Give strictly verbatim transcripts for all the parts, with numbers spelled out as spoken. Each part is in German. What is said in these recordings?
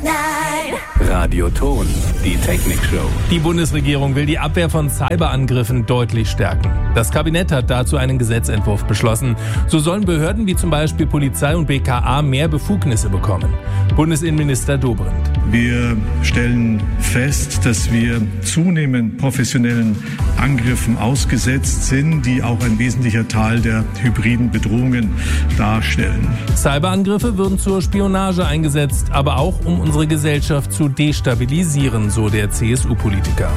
Radio Ton, die Technikshow. Die Bundesregierung will die Abwehr von Cyberangriffen deutlich stärken. Das Kabinett hat dazu einen Gesetzentwurf beschlossen. So sollen Behörden wie zum Beispiel Polizei und B K A mehr Befugnisse bekommen. Bundesinnenminister Dobrindt. Wir stellen fest, dass wir zunehmend professionellen Angriffen ausgesetzt sind, die auch ein wesentlicher Teil der hybriden Bedrohungen darstellen. Cyberangriffe würden zur Spionage eingesetzt, aber auch um unsere Gesellschaft zu destabilisieren, so der C S U-Politiker.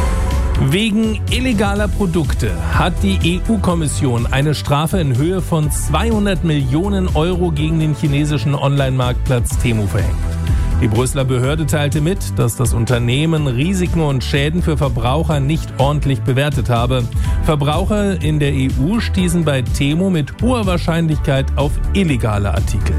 Wegen illegaler Produkte hat die E U-Kommission eine Strafe in Höhe von zweihundert Millionen Euro gegen den chinesischen Online-Marktplatz Temu verhängt. Die Brüsseler Behörde teilte mit, dass das Unternehmen Risiken und Schäden für Verbraucher nicht ordentlich bewertet habe. Verbraucher in der E U stießen bei Temu mit hoher Wahrscheinlichkeit auf illegale Artikel.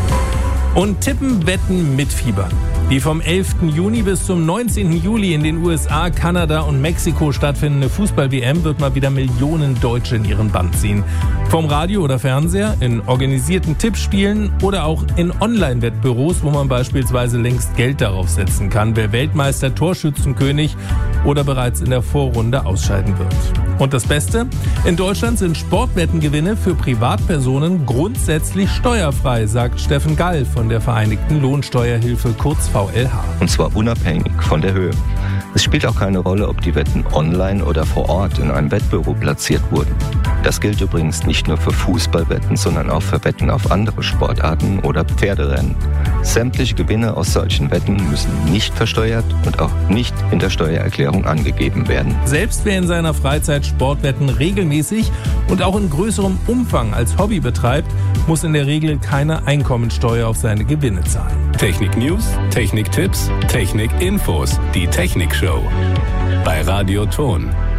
Und tippen, wetten, mitfiebern. Die vom elften Juni bis zum neunzehnten Juli in den U S A, Kanada und Mexiko stattfindende Fußball-W M wird mal wieder Millionen Deutsche in ihren Bann ziehen. Vom Radio oder Fernseher, in organisierten Tippspielen oder auch in Online-Wettbüros, wo man beispielsweise längst Geld darauf setzen kann, wer Weltmeister, Torschützenkönig oder bereits in der Vorrunde ausscheiden wird. Und das Beste? In Deutschland sind Sportwettengewinne für Privatpersonen grundsätzlich steuerfrei, sagt Steffen Gall von der Vereinigten Lohnsteuerhilfe, kurz V L H. Und zwar unabhängig von der Höhe. Es spielt auch keine Rolle, ob die Wetten online oder vor Ort in einem Wettbüro platziert wurden. Das gilt übrigens nicht nur für Fußballwetten, sondern auch für Wetten auf andere Sportarten oder Pferderennen. Sämtliche Gewinne aus solchen Wetten müssen nicht versteuert und auch nicht in der Steuererklärung angegeben werden. Selbst wer in seiner Freizeit Sportwetten regelmäßig und auch in größerem Umfang als Hobby betreibt, muss in der Regel keine Einkommensteuer auf seine Gewinne zahlen. Technik-News, Technik-Tipps, Technik-Infos, die Technikshow bei Radio Ton.